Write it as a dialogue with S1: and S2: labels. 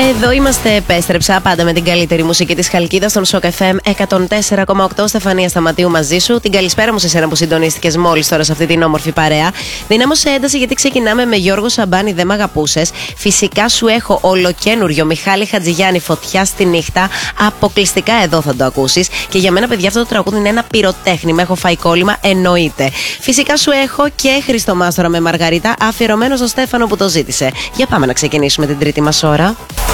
S1: Εδώ είμαστε, επέστρεψα πάντα με την καλύτερη μουσική της Χαλκίδας στον Shock FM 104,8. Στεφανία Σταματίου μαζί σου. Την καλησπέρα μου σε σένα που συντονίστηκες μόλις τώρα σε αυτή την όμορφη παρέα. Δυνάμωσε ένταση γιατί ξεκινάμε με Γιώργο Σαμπάνη, δεν μ' αγαπούσες. Φυσικά σου έχω ολοκένουριο Μιχάλη Χατζηγιάννη, Φωτιά στη νύχτα. Αποκλειστικά εδώ θα το ακούσεις. Και για μένα, παιδιά, αυτό το τραγούδι είναι ένα πυροτέχνημα. Έχω φάει κόλλημα, εννοείται. Φυσικά σου έχω και Χριστομάστορα με Μαργαρίτα, αφιερωμένο στο Στέφανο που το ζήτησε. Για πάμε να ξεκινήσουμε την τρίτη μας ώρα.